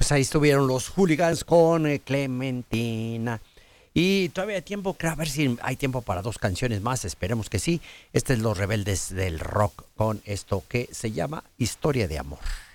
pues ahí estuvieron los Hooligans con Clementina. Y todavía hay tiempo, creo, a ver si hay tiempo para 2 canciones más, esperemos que sí. Este es Los Rebeldes del Rock con esto que se llama Historia de Amor.